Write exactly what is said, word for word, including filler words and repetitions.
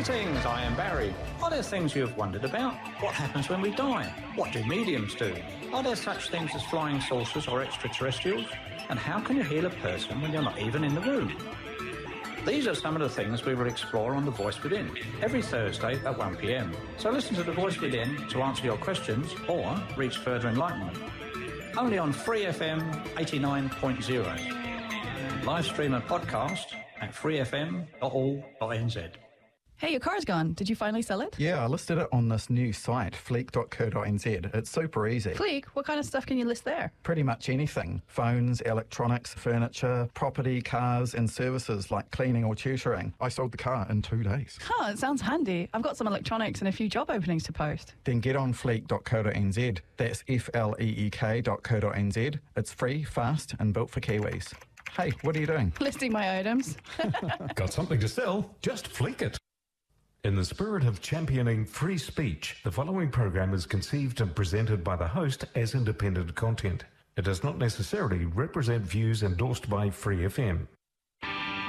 Greetings, I am Barry. Are there things you have wondered about? What happens when we die? What do mediums do? Are there such things as flying saucers or extraterrestrials? And how can you heal a person when you're not even in the room? These are some of the things we will explore on The Voice Within, every Thursday at one p m. So listen to The Voice Within to answer your questions or reach further enlightenment. Only on Free F M eighty-nine point zero. Live stream and podcast at free f m dot org dot n z. Hey, your car's gone. Did you finally sell it? Yeah, I listed it on this new site, fleek dot co dot n z. It's super easy. Fleek? What kind of stuff can you list there? Pretty much anything. Phones, electronics, furniture, property, cars and services like cleaning or tutoring. I sold the car in two days. Huh, it sounds handy. I've got some electronics and a few job openings to post. Then get on fleek dot co dot n z. That's F L E E K dot co dot n z. It's free, fast and built for Kiwis. Hey, what are you doing? Listing my items. Got something to sell? Just fleek it. In the spirit of championing free speech, the following program is conceived and presented by the host as independent content. It does not necessarily represent views endorsed by Free F M.